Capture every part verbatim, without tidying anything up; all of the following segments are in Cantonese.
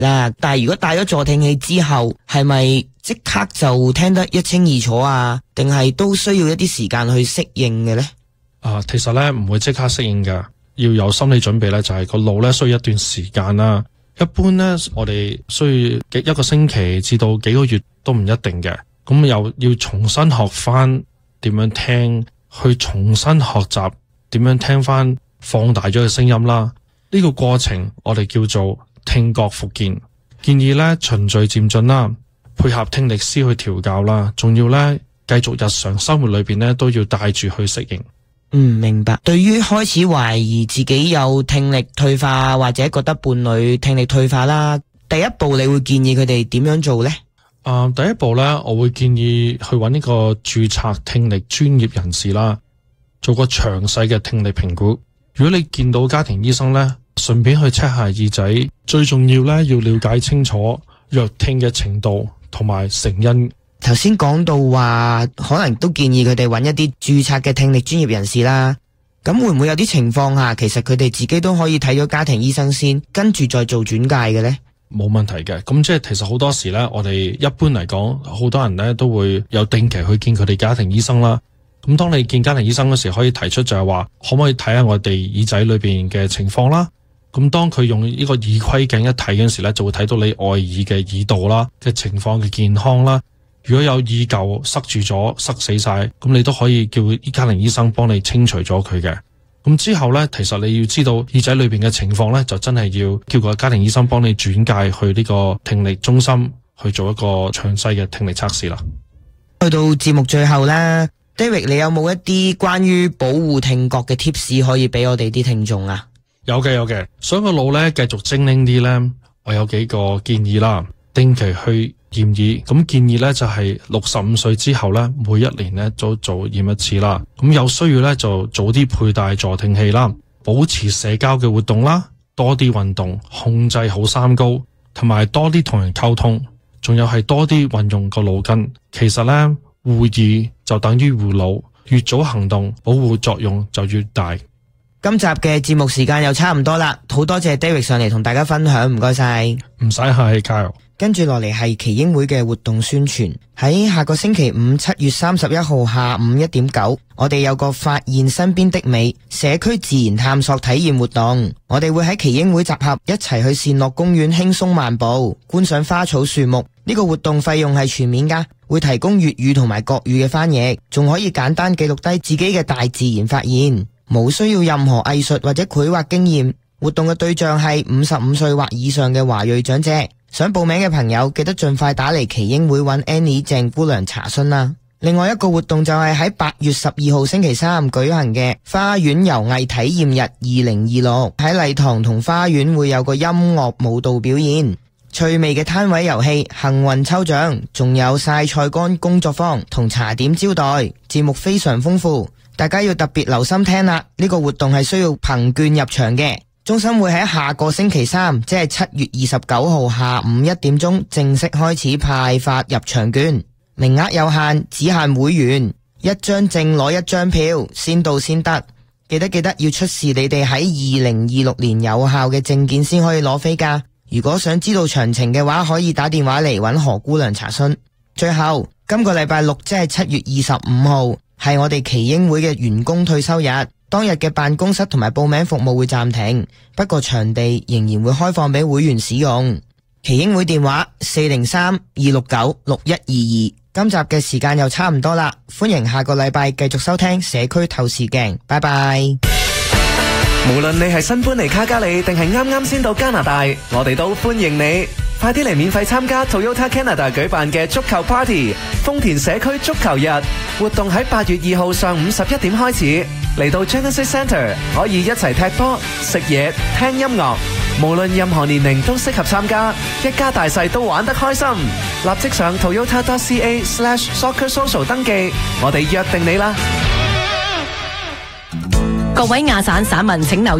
啦。但係如果戴咗助聽器之後，係咪即刻就聽得一清二楚啊？定係都需要一啲時間去適應嘅呢？ 啊，其實咧唔會即刻適應嘅，要有心理準備咧，就係個腦咧需要一段時間啦。一般咧，我哋需要一個星期至到幾個月都唔一定嘅。咁又要重新學翻點樣聽，去重新學習點樣聽翻放大咗嘅聲音啦。呢個過程我哋叫做聽覺復健。建議咧循序漸進啦，配合聽力師去調教啦，仲要咧繼續日常生活裏邊咧都要帶住去適應。 嗯，明白。對於開始懷疑自己有聽力退化或者覺得伴侶聽力退化啦，第一步你會建議佢哋點樣做呢？ 啊、呃，第一步咧，我會建議去揾呢個註冊聽力專業人士啦，做個詳細嘅聽力評估。如果你見到家庭醫生咧，順便去 check 下耳仔，最重要咧要了解清楚弱聽嘅程度同埋成因。 頭先講到話，可能都建議佢哋揾一啲註冊嘅聽力專業人士啦。咁會唔會有啲情況下，其實佢哋自己都可以睇咗家庭醫生先，跟住再做轉介嘅呢？ 冇問題嘅。咁即係其實好多時咧，我哋一般嚟講，好多人咧都會有定期去見佢哋家庭醫生啦。咁當你見家庭醫生嗰時，可以提出就係話，可唔可以睇下我哋耳仔裏邊嘅情況啦？咁當佢用呢個耳窺鏡一睇嗰時咧，就會睇到你外耳嘅耳道啦嘅情況嘅健康啦。如果有耳垢塞住咗、塞死晒，咁你都可以叫家庭醫生幫你清除咗佢嘅。咁之後呢，其實你要知道耳仔裏邊嘅情況呢，就真係要叫個家庭醫生幫你轉介去呢個聽力中心去做一個詳細嘅聽力測試啦。 去到節目最後啦， David， 你有冇一啲關於保護聽覺嘅 tips 可以俾我哋啲聽眾啊？ 有嘅有嘅，想個腦呢繼續精靈啲呢，我有幾個建議啦。定期去驗耳，咁建議咧就係六十五歲之後咧，每一年咧都做驗一次啦。咁有需要咧就早啲佩戴助聽器啦，保持社交嘅活動啦，多啲運動，控制好三高，同埋多啲同人溝通，仲有係多啲運用個腦筋。其實咧護耳就等於護腦，越早行動，保護作用就越大。 今集嘅節目時間又差唔多啦，好多謝 David 上嚟同大家分享，唔該晒。 唔使客氣，加油。 跟住落嚟係耆英會嘅活動宣傳，喺下個星期五七月三十一號下午一點九，我哋有個發現身邊的美社區自然探索體驗活動，我哋會喺耆英會集合，一齊去善樂公園輕鬆漫步，觀賞花草樹木。呢個活動費用係全免噶，會提供粵語同埋國語嘅翻譯，仲可以簡單記錄低自己嘅大自然發現，冇需要任何藝術或者繪畫經驗。活動嘅對象係五十五歲或以上嘅華裔長者。想報名嘅朋友記得盡快打嚟耆英會揾 Annie 鄭姑娘查詢啦。另外一個活動就係喺八月十二號星期三舉行嘅花園遊藝體驗日二零二六，喺禮堂同花園會有個音樂舞蹈表演、趣味嘅攤位遊戲、幸運抽獎，仲有曬菜乾工作坊同茶點招待，節目非常豐富，大家要特別留心聽啦。呢個活動係需要憑券入場嘅。中心會喺下個星期三，即係七月二十九號下午一點鐘正式開始派發入場券，名額有限，只限會員，一張證攞一張票，先到先得。記得記得要出示你哋喺二零二六年有效嘅證件先可以攞飛㗎。如果想知道詳情嘅話，可以打電話嚟揾何姑娘查詢。最後，今個禮拜六即係七月二十五號，係我哋耆英會嘅員工退休日。當日嘅辦公室同埋報名服務會暫停，不過場地仍然會開放俾會員使用。耆英會電話四零三二六九六一二二。今集嘅時間又差唔多啦，歡迎下個禮拜繼續收聽社區透視鏡，拜拜。 無論你係新搬嚟卡加里定係啱啱先到加拿大，我哋都歡迎你。快啲嚟免費參加 Toyota Canada 舉辦嘅足球 Party， 豐田社區足球日活動喺八月二號上午十一點開始，嚟到 Genesis Centre 可以一齊踢波、食嘢、聽音樂，無論任何年齡都適合參加，一家大細都玩得開心。立即上 toyota dot c a slash soccer social 登記，我哋約定你啦！ 各位亞省省民請留意，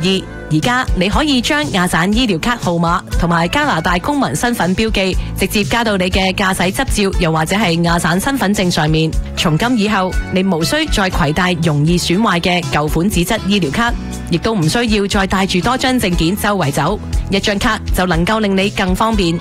而家你可以將亞省醫療卡號碼同埋加拿大公民身份標記直接加到你嘅駕駛執照，又或者係亞省身份證上面。從今以後，你無需再攜帶容易損壞嘅舊款紙質醫療卡，亦都唔需要再帶住多張證件周圍走，一張卡就能夠令你更方便